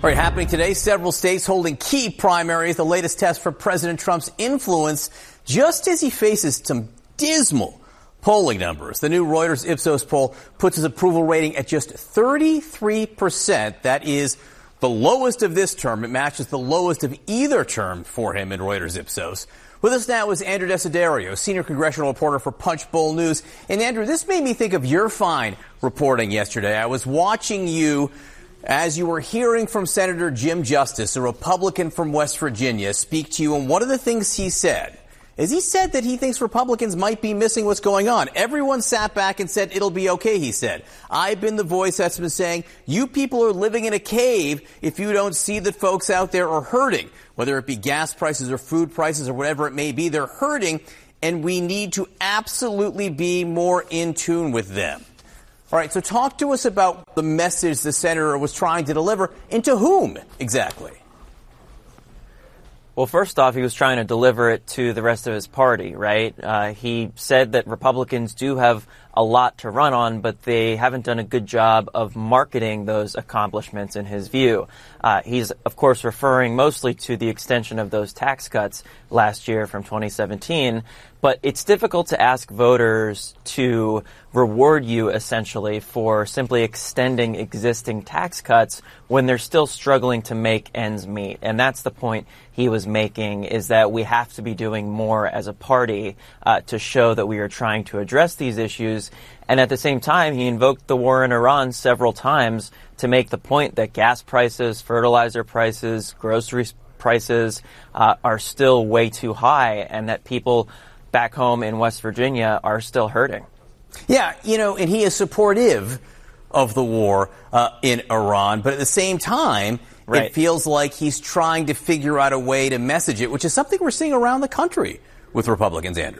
All right, happening today, several states holding key primaries, the latest test for President Trump's influence, just as he faces some dismal polling numbers. The new Reuters Ipsos poll puts his approval rating at just 33%. That is the lowest of this term. It matches the lowest of either term for him in Reuters Ipsos. With us now is Andrew Desiderio, senior congressional reporter for Punchbowl News. And Andrew, this made me think of your fine reporting yesterday. I was watching you as you were hearing from Senator Jim Justice, a Republican from West Virginia, speak to you. And one of the things he said is he said that he thinks Republicans might be missing what's going on. Everyone sat back and said, it'll be okay, he said. I've been the voice that's been saying, you people are living in a cave if you don't see that folks out there are hurting. Whether it be gas prices or food prices or whatever it may be, they're hurting, and we need to absolutely be more in tune with them. All right, so talk to us about the message the senator was trying to deliver, and to whom exactly? Well, first off, he was trying to deliver it to the rest of his party, right? He said that Republicans do have a lot to run on, but they haven't done a good job of marketing those accomplishments in his view. He's, of course, referring mostly to the extension of those tax cuts last year from 2017. But it's difficult to ask voters to reward you, essentially, for simply extending existing tax cuts when they're still struggling to make ends meet. And that's the point he was making, is that we have to be doing more as a party to show that we are trying to address these issues. And at the same time, he invoked the war in Iran several times to make the point that gas prices, fertilizer prices, grocery prices are still way too high, and that people back home in West Virginia are still hurting. Yeah, you know, and he is supportive of the war in Iran, but at the same time, right, it feels like he's trying to figure out a way to message it, which is something we're seeing around the country with Republicans, Andrew.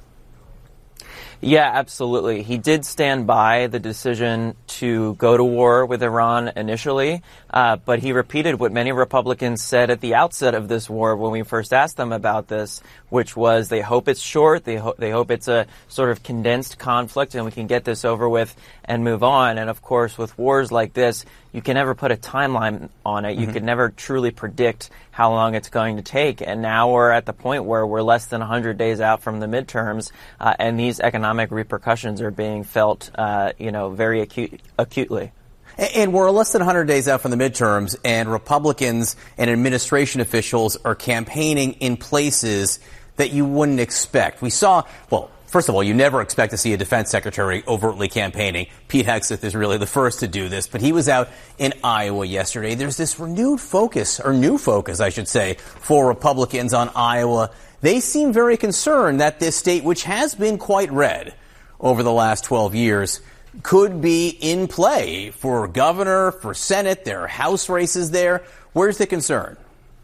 Yeah, absolutely. He did stand by the decision to go to war with Iran initially, but he repeated what many Republicans said at the outset of this war when we first asked them about this, which was they hope it's short, they hope it's a sort of condensed conflict and we can get this over with and move on. And of course, with wars like this, you can never put a timeline on it. You can never truly predict how long it's going to take. And now we're at the point where we're less than 100 days out from the midterms, and these economic repercussions are being felt, very acutely. And we're less than 100 days out from the midterms, and Republicans and administration officials are campaigning in places that you wouldn't expect. We saw, well, first of all, you never expect to see a defense secretary overtly campaigning. Pete Hegseth is really the first to do this, but he was out in Iowa yesterday. There's this renewed focus, or new focus, I should say, for Republicans on Iowa. They seem very concerned that this state, which has been quite red over the last 12 years, could be in play for governor, for Senate. There are House races there. Where's the concern?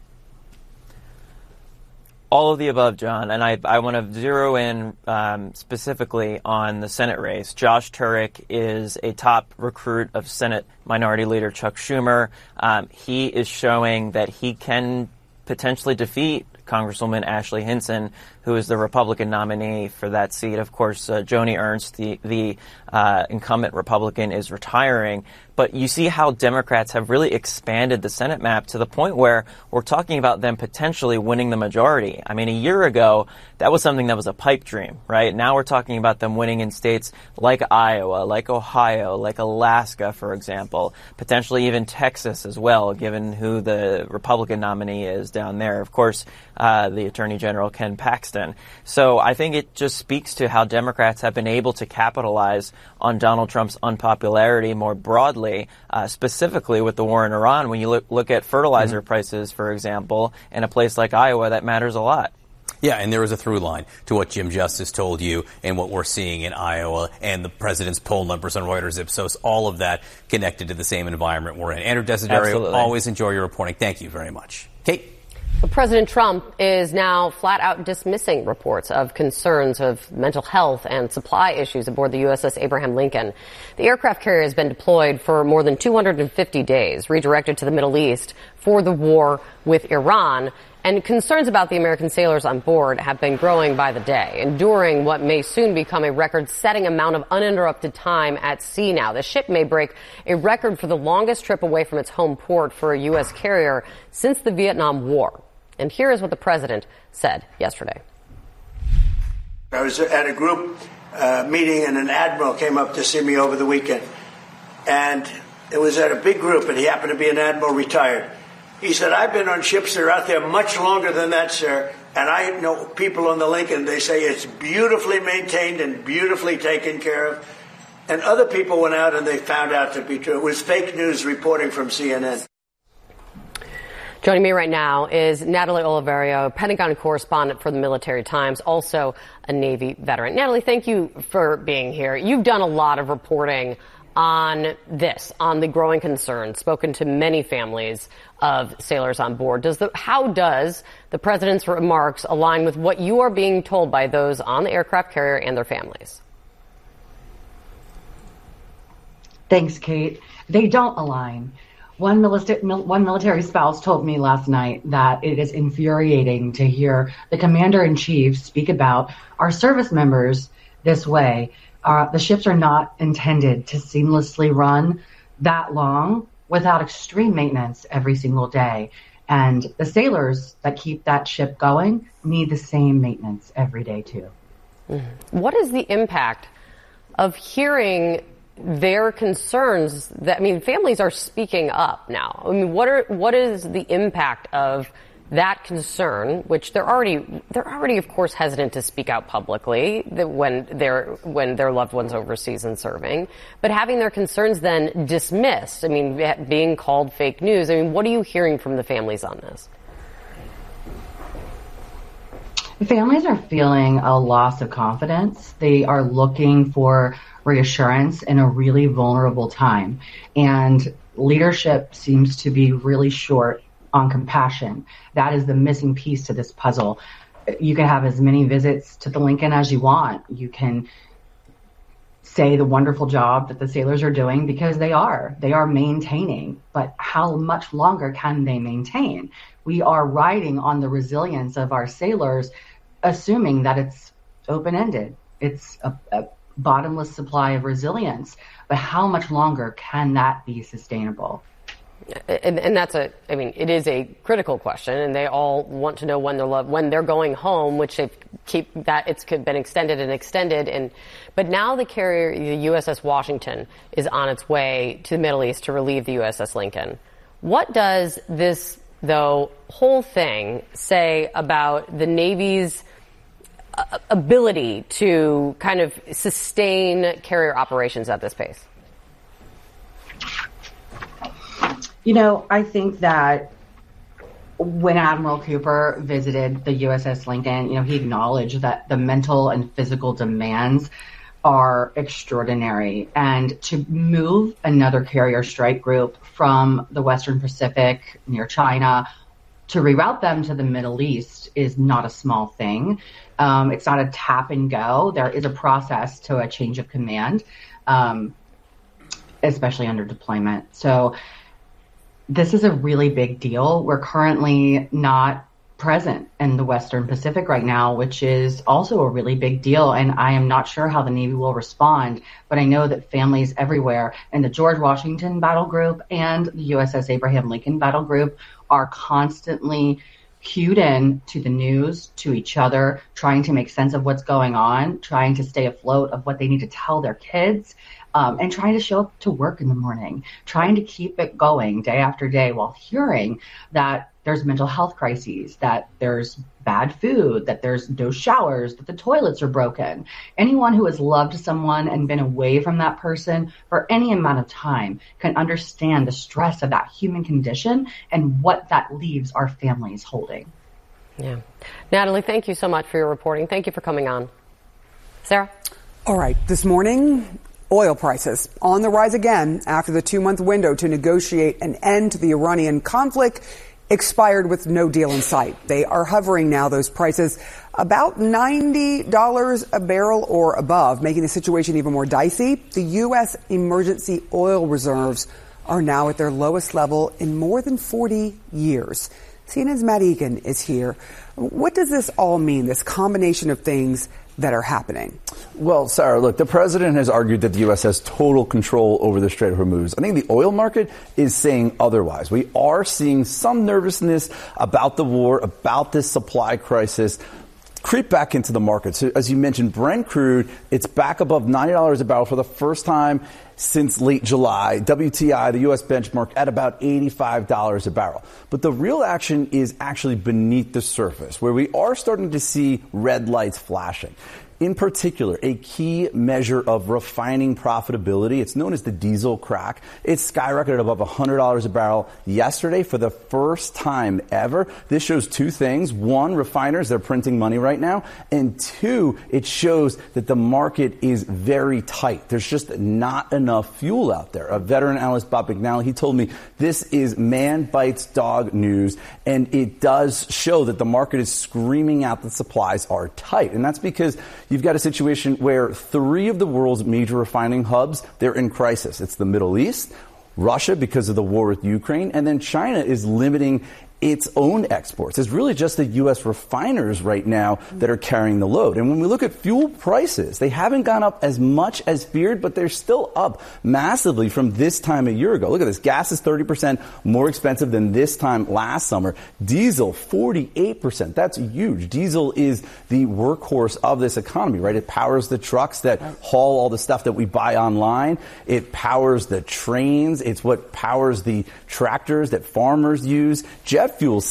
All of the above, John, and I want to zero in specifically on the Senate race. Josh Turek is a top recruit of Senate Minority Leader Chuck Schumer. He is showing that he can potentially defeat Congresswoman Ashley Hinson, who is the Republican nominee for that seat. Of course, Joni Ernst, the incumbent Republican, is retiring. But you see how Democrats have really expanded the Senate map to the point where we're talking about them potentially winning the majority. I mean, a year ago, that was something that was a pipe dream, right? Now we're talking about them winning in states like Iowa, like Ohio, like Alaska, for example, potentially even Texas as well, given who the Republican nominee is down there. Of course, the Attorney General, Ken Paxton. So I think it just speaks to how Democrats have been able to capitalize on Donald Trump's unpopularity more broadly, specifically with the war in Iran. When you look at fertilizer prices, for example, in a place like Iowa, that matters a lot. Yeah, and there is a through line to what Jim Justice told you and what we're seeing in Iowa and the president's poll numbers on Reuters Ipsos, all of that connected to the same environment we're in. Andrew Desiderio, always enjoy your reporting. Thank you very much. Kate? But President Trump is now flat out dismissing reports of concerns of mental health and supply issues aboard the USS Abraham Lincoln. The aircraft carrier has been deployed for more than 250 days, redirected to the Middle East for the war with Iran. And concerns about the American sailors on board have been growing by the day, enduring what may soon become a record-setting amount of uninterrupted time at sea now. The ship may break a record for the longest trip away from its home port for a U.S. carrier since the Vietnam War. And here is what the president said yesterday. I was at a group meeting, and an admiral came up to see me over the weekend. And it was at a big group, and he happened to be an admiral retired. He said, I've been on ships that are out there much longer than that, sir. And I know people on the Lincoln, they say it's beautifully maintained and beautifully taken care of. And other people went out and they found out to be true. It was fake news reporting from CNN. Joining me right now is Natalie Oliverio, Pentagon correspondent for the Military Times, also a Navy veteran. Natalie, thank you for being here. You've done a lot of reporting on this, on the growing concerns, spoken to many families of sailors on board. How does the president's remarks align with what you are being told by those on the aircraft carrier and their families? Thanks, Kate. They don't align. One military spouse told me last night that it is infuriating to hear the commander-in-chief speak about our service members this way. The ships are not intended to seamlessly run that long without extreme maintenance every single day. And the sailors that keep that ship going need the same maintenance every day, too. What is the impact of hearing their concerns? Families are speaking up now. What is the impact of that concern, which they're already, of course, hesitant to speak out publicly when their loved ones overseas and serving, but having their concerns then dismissed, being called fake news. What are you hearing from the families on this? The families are feeling a loss of confidence. They are looking for reassurance in a really vulnerable time. And leadership seems to be really short on compassion. That is the missing piece to this puzzle. You can have as many visits to the Lincoln as you want. You can say the wonderful job that the sailors are doing, because they are maintaining. But how much longer can they maintain? We are riding on the resilience of our sailors, assuming that it's open-ended. It's a bottomless supply of resilience. But how much longer can that be sustainable? And that's it is a critical question, and they all want to know when they're going home, which it's been extended. But now the carrier, the USS Washington, is on its way to the Middle East to relieve the USS Lincoln. What does this, whole thing say about the Navy's ability to kind of sustain carrier operations at this pace? I think that when Admiral Cooper visited the USS Lincoln, he acknowledged that the mental and physical demands are extraordinary. And to move another carrier strike group from the Western Pacific near China to reroute them to the Middle East is not a small thing. It's not a tap and go. There is a process to a change of command, especially under deployment. So this is a really big deal. We're currently not present in the Western Pacific right now, which is also a really big deal. And I am not sure how the Navy will respond, but I know that families everywhere in the George Washington Battle Group and the USS Abraham Lincoln Battle Group are constantly cued in to the news, to each other, trying to make sense of what's going on, trying to stay afloat of what they need to tell their kids. And trying to show up to work in the morning, trying to keep it going day after day while hearing that there's mental health crises, that there's bad food, that there's no showers, that the toilets are broken. Anyone who has loved someone and been away from that person for any amount of time can understand the stress of that human condition and what that leaves our families holding. Yeah. Natalie, thank you so much for your reporting. Thank you for coming on. Sarah? All right. This morning, oil prices on the rise again after the 2-month window to negotiate an end to the Iranian conflict expired with no deal in sight. They are hovering now, those prices, about $90 a barrel or above, making the situation even more dicey. The U.S. emergency oil reserves are now at their lowest level in more than 40 years. CNN's Matt Egan is here. What does this all mean, this combination of things that are happening? Well, Sarah, look, the president has argued that the U.S. has total control over the Strait of Hormuz. I think the oil market is saying otherwise. We are seeing some nervousness about the war, about this supply crisis creep back into the market. So as you mentioned, Brent crude, it's back above $90 a barrel for the first time since late July. WTI, the U.S. benchmark, at about $85 a barrel. But the real action is actually beneath the surface, where we are starting to see red lights flashing. In particular, a key measure of refining profitability, it's known as the diesel crack. It skyrocketed above $100 a barrel yesterday for the first time ever. This shows two things. One, refiners, they're printing money right now. And two, it shows that the market is very tight. There's just not enough fuel out there. A veteran analyst, Bob McNally, he told me this is man bites dog news. And it does show that the market is screaming out that supplies are tight. And that's because you've got a situation where three of the world's major refining hubs, they're in crisis. It's the Middle East, Russia because of the war with Ukraine, and then China is limiting its own exports. It's really just the U.S. refiners right now that are carrying the load. And when we look at fuel prices, they haven't gone up as much as feared, but they're still up massively from this time a year ago. Look at this. Gas is 30% more expensive than this time last summer. Diesel, 48%. That's huge. Diesel is the workhorse of this economy, right? It powers the trucks that haul all the stuff that we buy online. It powers the trains. It's what powers the tractors that farmers use. Jet fuel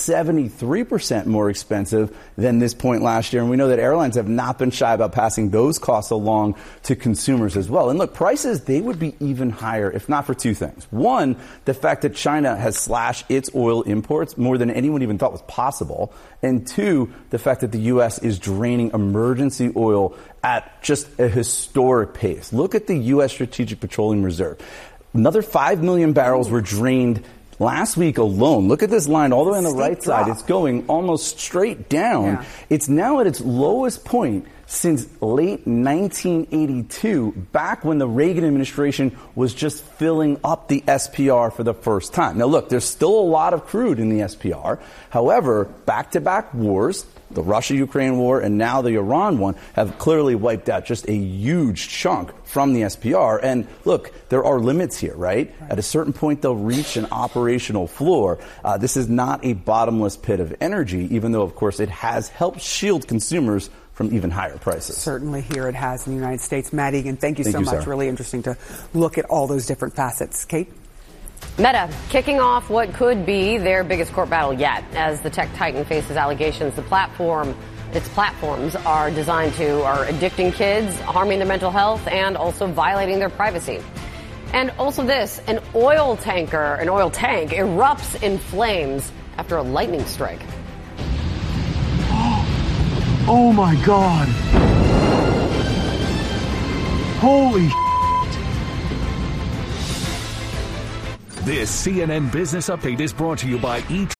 73% more expensive than this point last year. And we know that airlines have not been shy about passing those costs along to consumers as well. And look, prices, they would be even higher if not for two things. One, the fact that China has slashed its oil imports more than anyone even thought was possible. And two, the fact that the U.S. is draining emergency oil at just a historic pace. Look at the U.S. Strategic Petroleum Reserve. Another 5 million barrels were drained last week alone. Look at this line all the way on the right side. It's going almost straight down. Yeah. It's now at its lowest point since late 1982, back when the Reagan administration was just filling up the SPR for the first time. Now, look, there's still a lot of crude in the SPR. However, back-to-back wars, the Russia-Ukraine war and now the Iran one, have clearly wiped out just a huge chunk from the SPR. And look, there are limits here, right? At a certain point, they'll reach an operational floor. This is not a bottomless pit of energy, even though, of course, it has helped shield consumers from even higher prices. Certainly here it has in the United States. Matt Egan, thank you so much. Sarah. Really interesting to look at all those different facets. Kate? Meta kicking off what could be their biggest court battle yet. As the tech titan faces allegations, its platforms are addicting kids, harming their mental health, and also violating their privacy. And also this, an oil tank erupts in flames after a lightning strike. Oh my God. Holy shit. This CNN Business Update is brought to you by